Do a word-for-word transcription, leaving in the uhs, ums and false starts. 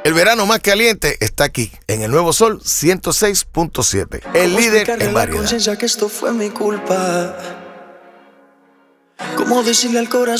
El verano más caliente está aquí, en el Nuevo Sol ciento seis punto siete. El líder en variedad. Que esto fue mi culpa. ¿Cómo decirle al corazón?